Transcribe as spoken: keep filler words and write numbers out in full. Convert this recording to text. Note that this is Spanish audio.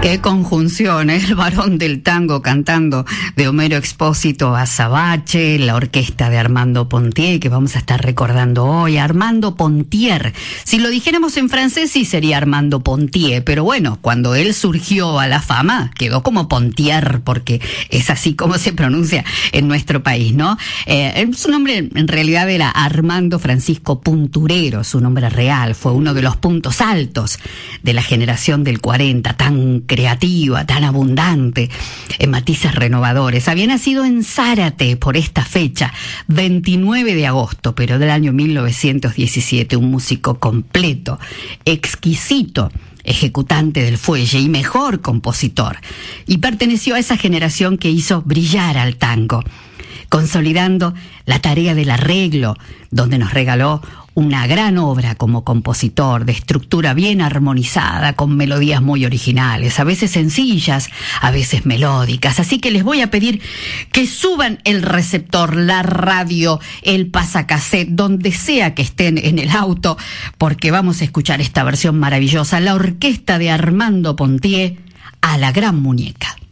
Qué conjunción, ¿eh? El varón del tango cantando de Homero Expósito a Azabache, la orquesta de Armando Pontier, que vamos a estar recordando hoy. Armando Pontier. Si lo dijéramos en francés, sí sería Armando Pontier, pero bueno, cuando él surgió a la fama, quedó como Pontier, porque es así como se pronuncia en nuestro país, ¿no? Eh, su nombre en realidad era Armando Francisco Punturero, su nombre real. Fue uno de los puntos altos de la generación del cuarenta, tan creativa, tan abundante en matices renovadores. Había nacido en Zárate por esta fecha, veintinueve de agosto, pero del año mil novecientos diecisiete, un músico completo, exquisito, ejecutante del fuelle y mejor compositor. Y perteneció a esa generación que hizo brillar al tango, consolidando la tarea del arreglo, donde nos regaló una gran obra como compositor, de estructura bien armonizada, con melodías muy originales, a veces sencillas, a veces melódicas. Así que les voy a pedir que suban el receptor, la radio, el pasacassette, donde sea que estén en el auto, porque vamos a escuchar esta versión maravillosa, la orquesta de Armando Pontier, a La Gran Muñeca.